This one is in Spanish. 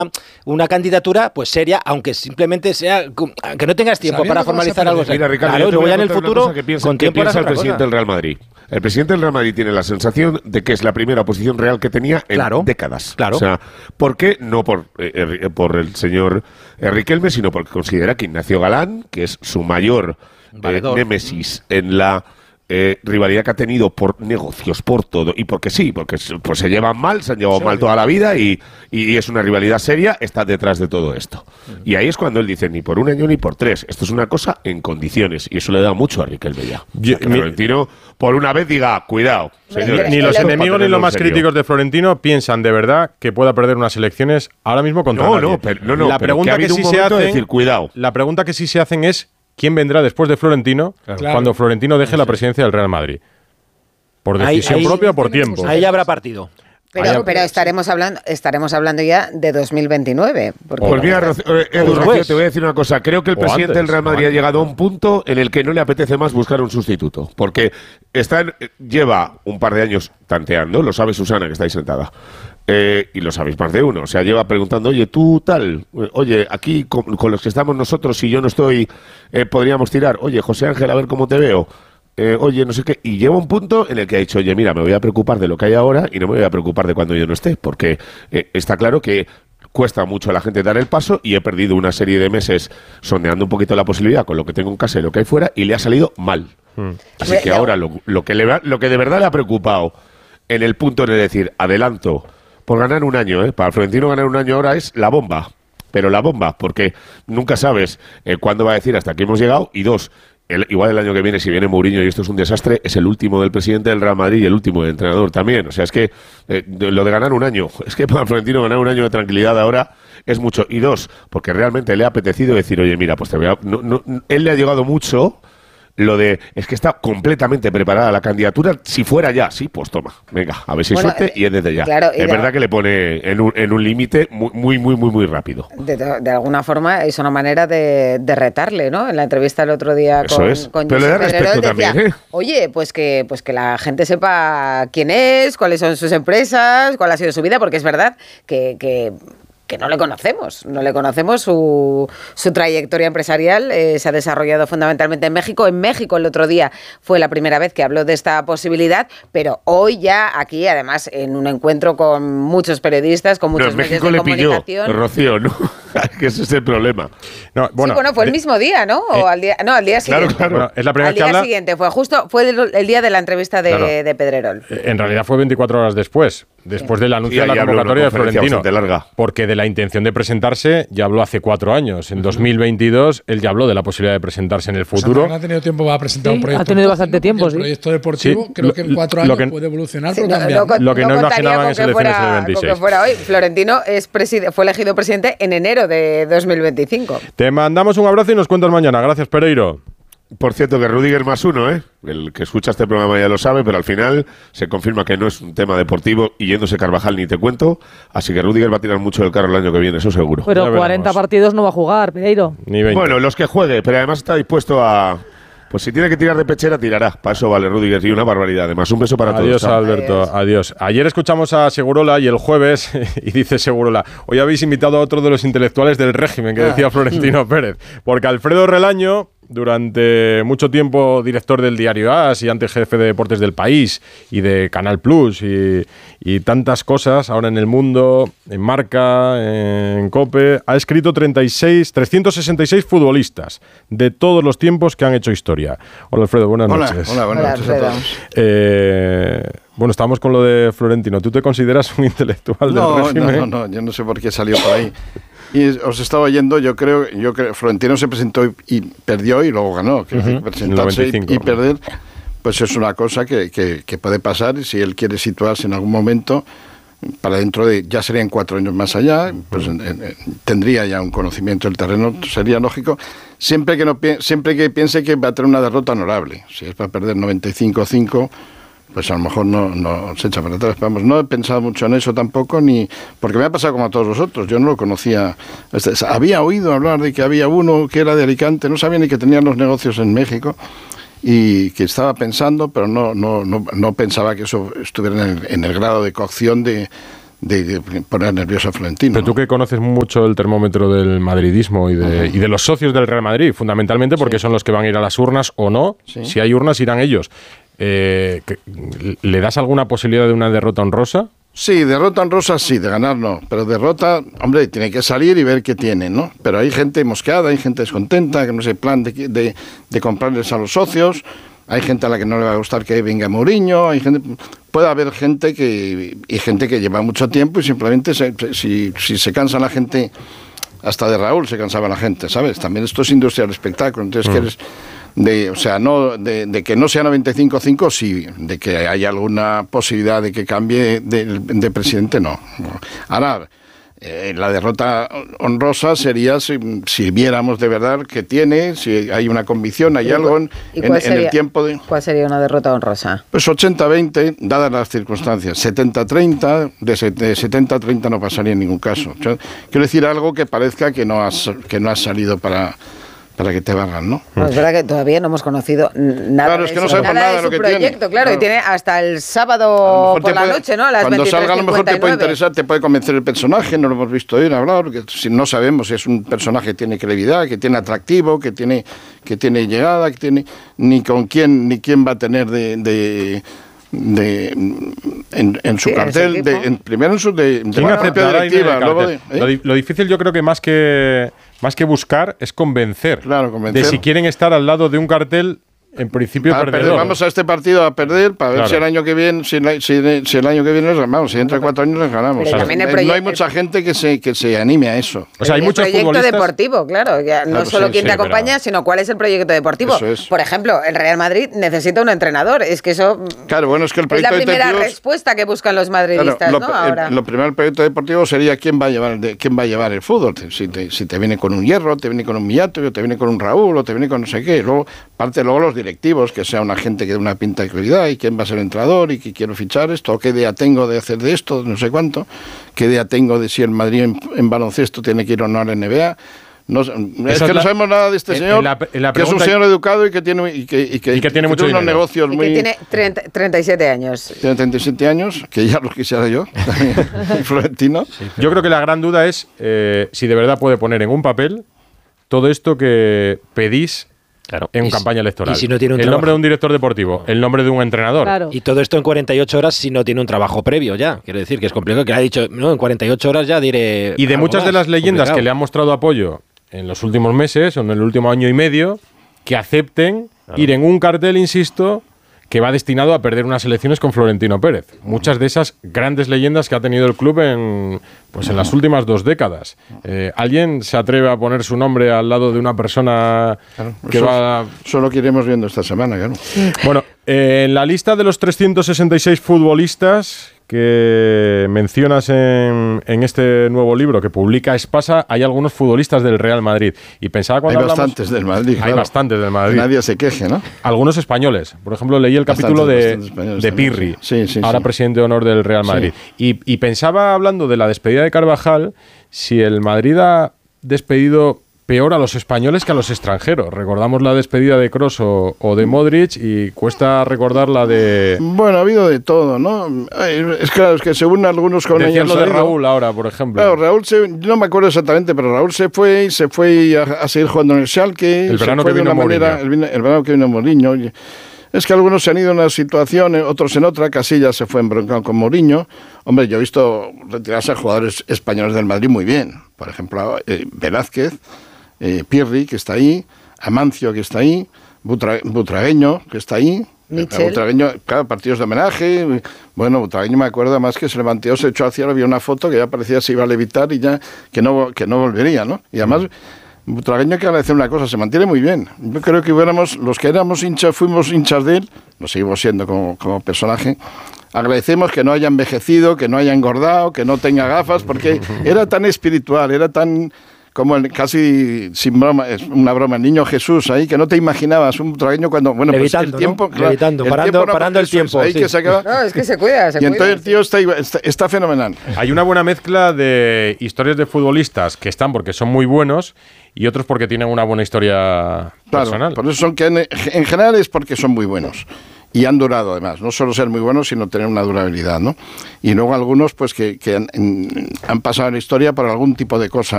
una candidatura pues seria, aunque simplemente sea que no tengas tiempo para formalizar algo. Mira, Ricardo, claro, luego ya en el futuro con tiempo piensa el presidente del Real Madrid. El presidente del Real Madrid tiene la sensación de que es la primera oposición real que tenía en décadas. Claro. O sea, ¿por qué? No por el señor Riquelme, sino porque considera que Ignacio Galán, que es su mayor némesis en la rivalidad que ha tenido por negocios, por todo, y porque sí, porque pues se llevan mal, se han llevado mal toda la vida y es una rivalidad seria, está detrás de todo esto. Y ahí es cuando él dice, ni por un año ni por tres, esto es una cosa en condiciones, y eso le da mucho a Riquelme ya. Que Florentino, por una vez, diga, cuidado, señores. Ni los enemigos ni los más críticos de Florentino piensan de verdad que pueda perder unas elecciones ahora mismo contra nadie. La pregunta que sí se hace, decir, cuidado. La pregunta que sí se hacen es ¿quién vendrá después de Florentino cuando Florentino deje la presidencia del Real Madrid? ¿Por decisión propia o por tiempo? Ahí habrá partido. Pero estaremos hablando ya de 2029. Pues mira, Edu, Rocío, te voy a decir una cosa. Creo que el presidente del Real Madrid ha llegado a un punto en el que no le apetece más buscar un sustituto. Porque lleva un par de años tanteando, lo sabe Susana, que está ahí sentada. Y lo sabéis más de uno. O sea, lleva preguntando, oye, tú tal, oye, aquí con los que estamos nosotros, si yo no estoy, podríamos tirar. Oye, José Ángel, a ver cómo te veo. Oye, no sé qué. Y llega un punto en el que ha dicho, oye, mira, me voy a preocupar de lo que hay ahora y no me voy a preocupar de cuando yo no esté. Porque está claro que cuesta mucho a la gente dar el paso y he perdido una serie de meses sondeando un poquito la posibilidad con lo que tengo en casa y lo que hay fuera y le ha salido mal. Así que ahora lo que de verdad le ha preocupado en el punto de decir, adelanto, por ganar un año, para Florentino ganar un año ahora es la bomba, pero la bomba, porque nunca sabes cuándo va a decir hasta aquí hemos llegado, y dos, igual el año que viene, si viene Mourinho y esto es un desastre, es el último del presidente del Real Madrid y el último del entrenador también. O sea, es que lo de ganar un año, es que para Florentino ganar un año de tranquilidad ahora es mucho. Y dos, porque realmente le ha apetecido decir, oye, mira, pues él le ha llegado mucho lo de, es que está completamente preparada la candidatura, si fuera ya, sí, pues toma, venga, a ver si suerte y es desde ya. Claro, es verdad que le pone en un límite muy rápido. De alguna forma es una manera de retarle, ¿no? En la entrevista el otro día con pero le da respeto también, decía, oye, pues que la gente sepa quién es, cuáles son sus empresas, cuál ha sido su vida, porque es verdad que no le conocemos su trayectoria empresarial, se ha desarrollado fundamentalmente en México. En México el otro día fue la primera vez que habló de esta posibilidad, pero hoy ya aquí, además, en un encuentro con muchos periodistas, con muchos medios de comunicación. Pilló, Rocío, ¿no? Que ese es el problema. No, fue el mismo día, ¿no? O al día siguiente. Claro. Bueno, es la primera al día siguiente, fue el día de la entrevista de Pedrerol. En realidad fue 24 horas después del anuncio de la convocatoria de Florentino. Porque de la intención de presentarse ya habló hace 4 años. En 2022 él ya habló de la posibilidad de presentarse en el futuro. No ha tenido tiempo para presentar un proyecto. Ha tenido bastante tiempo, El proyecto deportivo creo que en 4 años puede evolucionar. Sí, lo que no imaginaban en elecciones en el 26. Que fuera hoy. Florentino fue elegido presidente en enero de 2025. Te mandamos un abrazo y nos cuentas mañana. Gracias, Pereiro. Por cierto, que Rudiger +1, el que escucha este programa ya lo sabe, pero al final se confirma que no es un tema deportivo y yéndose Carvajal ni te cuento, así que Rudiger va a tirar mucho del carro el año que viene, eso seguro. Pero 40 partidos no va a jugar, Pereiro. Ni 20. Bueno, los que juegue, pero además está dispuesto a... Pues si tiene que tirar de pechera, tirará. Para eso vale Rudiger y una barbaridad. Además, un beso para todos. Adiós, Alberto. Adiós. Ayer escuchamos a Segurola y el jueves, y dice Segurola, hoy habéis invitado a otro de los intelectuales del régimen, que decía Florentino Pérez. Porque Alfredo Relaño, durante mucho tiempo director del diario AS y antes jefe de deportes del País y de Canal Plus y tantas cosas, ahora en El Mundo, en Marca, en COPE, ha escrito 366 futbolistas de todos los tiempos que han hecho historia. Hola, Alfredo, buenas noches. Hola, buenas noches a todos. Bueno, estamos con lo de Florentino. ¿Tú te consideras un intelectual del régimen? No, yo no sé por qué salió por ahí. Y os estaba oyendo, yo creo Florentino se presentó y perdió y luego ganó. Presentarse y perder, pues es una cosa que puede pasar, y si él quiere situarse en algún momento, para dentro de, ya serían 4 años más allá, pues tendría ya un conocimiento del terreno, sería lógico, siempre que piense que va a tener una derrota honorable. Si es para perder 95-5, pues a lo mejor no se echa para atrás. Vamos, no he pensado mucho en eso tampoco, porque me ha pasado como a todos vosotros. Yo no lo conocía. Había oído hablar de que había uno que era de Alicante, no sabía ni que tenían los negocios en México, y que estaba pensando, pero no pensaba que eso estuviera en el grado de cocción de poner nervioso a Florentino. Pero tú que conoces mucho el termómetro del madridismo y de los socios del Real Madrid, fundamentalmente porque son los que van a ir a las urnas o no, si hay urnas irán ellos. ¿Le das alguna posibilidad de una derrota honrosa? Sí, derrota honrosa sí, de ganar no, pero derrota, hombre, tiene que salir y ver qué tiene, ¿no? Pero hay gente mosqueada, hay gente descontenta, que no sé, plan de comprarles a los socios. Hay gente a la que no le va a gustar que venga Mourinho, puede haber gente que lleva mucho tiempo y simplemente si se cansa la gente, hasta de Raúl se cansaba la gente, ¿sabes? También esto es industria del espectáculo, entonces de que no sea 95-5, sí, de que haya alguna posibilidad de que cambie de presidente, no. Ahora, la derrota honrosa sería si viéramos de verdad que tiene, si hay una convicción, hay algo en el tiempo de... ¿Cuál sería una derrota honrosa? Pues 80-20, dadas las circunstancias. 70-30, de 70-30 no pasaría en ningún caso. Quiero decir algo que parezca que no ha salido para que te valgan, ¿no? No, es verdad que todavía no hemos conocido nada, claro, es que no sabemos nada de su lo que proyecto, tiene. Claro, y tiene hasta el sábado por la noche, ¿no? A las cuando 23:59. salga a lo mejor te puede interesar, te puede convencer el personaje, no lo hemos visto ir hablar, porque si no sabemos si es un personaje que tiene credibilidad, que tiene atractivo, que tiene llegada, que tiene ni quién va a tener en su cartel, primero en su propia directiva. Lo difícil yo creo que más que buscar es convencer, de si quieren estar al lado de un cartel en principio perdedor. Vamos a este partido a perder para ver si el año que viene, si el año que viene les ganamos, si dentro de 4 años les ganamos. No hay mucha gente que se anime a eso. O sea, hay muchos proyecto futbolistas deportivo, claro, no solo quién te acompaña, sino cuál es el proyecto deportivo. Por ejemplo, el Real Madrid necesita un entrenador, es que eso es que el proyecto es la primera respuesta que buscan los madridistas, ¿no? Ahora. Lo primero del proyecto deportivo sería quién va a llevar el fútbol, si te viene con un Hierro, te viene con un Millato, o te viene con un Raúl, o te viene con no sé qué, luego los directivos, que sea una gente que dé una pinta de credibilidad, y quién va a ser el entrenador, y que quiero fichar esto, o qué idea tengo de hacer de esto, no sé cuánto, qué idea tengo de si el Madrid en baloncesto tiene que ir o no a la NBA. No sabemos nada de este señor, que es un señor educado y que tiene mucho unos negocios muy... Y que tiene 37 años. Tiene 37 años, que ya lo quisiera yo, Florentino. Sí. Yo creo que la gran duda es si de verdad puede poner en un papel todo esto que pedís en campaña electoral. Y si no tiene un el nombre de un director deportivo, el nombre de un entrenador. Claro. Y todo esto en 48 horas si no tiene un trabajo previo ya. Quiero decir que es complicado, que ha dicho, no, en 48 horas ya diré... Y de muchas de las leyendas que le han mostrado apoyo en los últimos meses o en el último año y medio, que acepten ir en un cartel, insisto, que va destinado a perder unas elecciones con Florentino Pérez. Muchas de esas grandes leyendas que ha tenido el club en las últimas 2 décadas. ¿Alguien se atreve a poner su nombre al lado de una persona que va...? Solo que iremos viendo esta semana, claro. Bueno, en la lista de los 366 futbolistas que mencionas en este nuevo libro que publica Espasa, hay algunos futbolistas del Real Madrid. Y pensaba cuando bastantes del Madrid. Hay bastantes del Madrid. Nadie se queje, ¿no? Algunos españoles. Por ejemplo, leí el capítulo de Pirri, ahora presidente de honor del Real Madrid. Sí. Y pensaba, hablando de la despedida de Carvajal, si el Madrid ha despedido peor a los españoles que a los extranjeros. Recordamos la despedida de Kroos o de Modric y cuesta recordar la de... Bueno, ha habido de todo, ¿no? Es claro, es que según algunos con decían lo de Raúl ahora, por ejemplo. Claro, Raúl no me acuerdo exactamente, pero Raúl se fue a seguir jugando en el Schalke. El verano que vino Mourinho. El verano que vino Mourinho. Es que algunos se han ido en una situación, otros en otra. Casillas se fue embroncado con Mourinho. Hombre, yo he visto retirarse a jugadores españoles del Madrid muy bien. Por ejemplo, Velázquez, Pirri, que está ahí, Amancio, que está ahí, Butragueño, que está ahí. Butragueño, claro, partidos de homenaje. Bueno, Butragueño me acuerdo más que se levantó, se echó al cielo, había una foto que ya parecía se iba a levitar y ya que no volvería, ¿no? Y además, Butragueño, que decir una cosa, se mantiene muy bien. Yo creo que los que éramos hinchas, fuimos hinchas de él, lo seguimos siendo como personaje. Agradecemos que no haya envejecido, que no haya engordado, que no tenga gafas, porque era tan espiritual, era tan... como casi sin broma, es una broma, el niño Jesús ahí, que no te imaginabas un butragueño cuando, bueno, levitando, pues el tiempo, ¿no? Levitando, parando el tiempo. Ahí que se acaba. No, es que se cuida. Y entonces el tío está fenomenal. Hay una buena mezcla de historias de futbolistas que están porque son muy buenos y otros porque tienen una buena historia personal. Por eso son que en general es porque son muy buenos. y han durado además, no solo ser muy buenos, sino tener una durabilidad, ¿no? Y luego algunos pues que han pasado en la historia por algún tipo de cosa